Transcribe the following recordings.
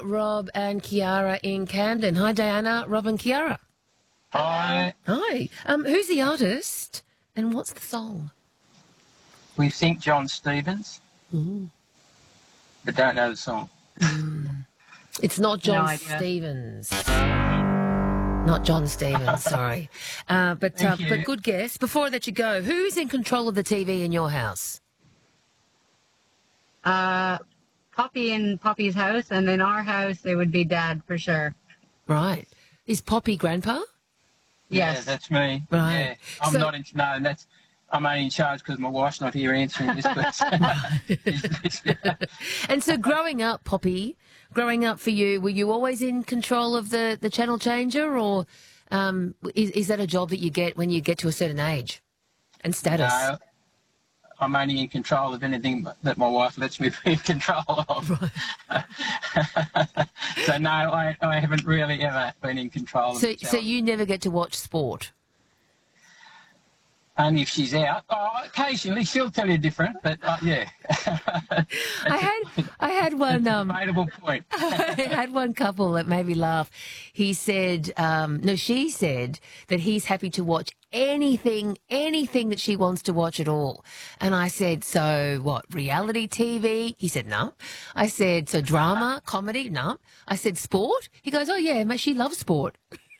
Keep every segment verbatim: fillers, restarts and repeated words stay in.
Rob and Kiara in Camden. Hi, Diana, Rob and Kiara. Hi. Hi. Um, who's the artist and what's the song? We think John Stevens, Mm. but don't know the song. Mm. It's not John No idea. Stevens. Not John Stevens, sorry. Uh, but uh, Thank you. but good guess. Before I let you go, who's in control of the T V in your house? Uh, Poppy in Poppy's house, and in our house, it would be Dad for sure. Right. Is Poppy grandpa? Yeah, Yes. that's me. Right. Yeah, I'm So- not in. No, that's. I'm only in charge because my wife's not here answering this. But And so growing up, Poppy, growing up for you, were you always in control of the, the channel changer, or um, is, is that a job that you get when you get to a certain age and status? no, I'm only in control of anything that my wife lets me be in control of. Right. So no, I, I haven't really ever been in control of So, the so channel. you never get to watch sport? Only if she's out. Oh, occasionally she'll tell you different, but uh, yeah. I had I had one um Debatable point. I had one couple that made me laugh. He said, um, no, she said that he's happy to watch anything, anything that she wants to watch at all. And I said, so what, reality T V? He said, no. I said, so drama, comedy? No. I said, sport? He goes, oh yeah, mate, she loves sport.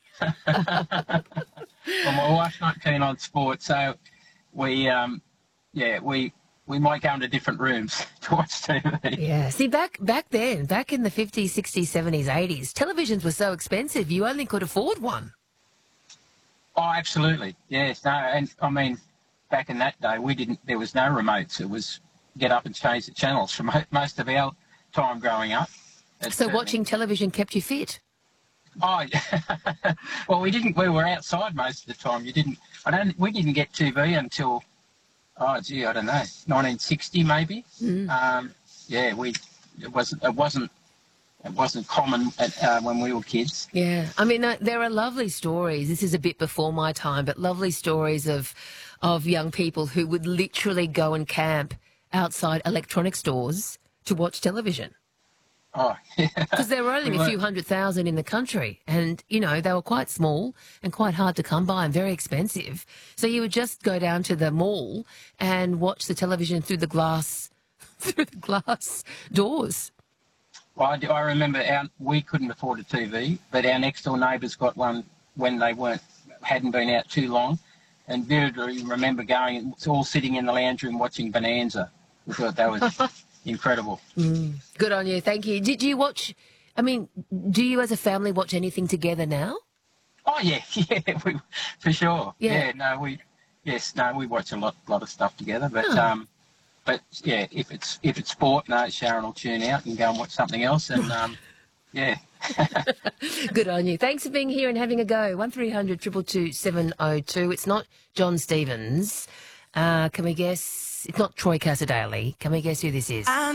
Well, my wife's not keen on sport, so we, um, yeah, we we might go into different rooms to watch T V. Yeah. See, back back then, back in the fifties, sixties, seventies, eighties, televisions were so expensive, you only could afford one. Oh, absolutely. Yes. No, and I mean, back in that day, we didn't. There was no remotes. It was get up and change the channels for mo- most of our time growing up. It So certainly- watching television kept you fit. Oh, yeah. Well, we didn't. We were outside most of the time. You didn't. I don't. We didn't get T V until, oh, gee, I don't know, nineteen sixty maybe. Mm. Um, yeah, we. It wasn't. It wasn't. It wasn't common at, uh, when we were kids. Yeah, I mean, uh, there are lovely stories. This is a bit before my time, but lovely stories of of young people who would literally go and camp outside electronic stores to watch television. Oh, yeah. Because there were only We a were- few hundred thousand in the country, and you know they were quite small and quite hard to come by and very expensive. So you would just go down to the mall and watch the television through the glass through the glass doors. Well, I, do- I remember our, we couldn't afford a T V, but our next door neighbours got one when they weren't hadn't been out too long, and vividly remember going and it's all sitting in the lounge room watching Bonanza. We thought that was incredible. Mm. Good on you. Thank you. Did you watch, I mean, do you as a family watch anything together now? Oh yeah, yeah, we, for sure. Yeah. Yeah. no, we, yes, no, we watch a lot, lot of stuff together. But Oh. um, but yeah, if it's if it's sport, no, Sharon will tune out and go and watch something else. And um, yeah, Good on you. Thanks for being here and having a go. one three hundred two two two seven oh two. It's not John Stevens. Uh, can we guess? It's not Troy Casadale. Can we guess who this is?